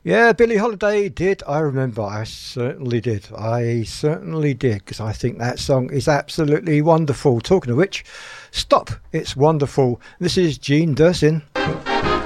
Yeah, Billie Holiday did. I remember. I certainly did. I certainly did because I think that song is absolutely wonderful. Talking of which, stop. It's wonderful. This is Gene Dursin.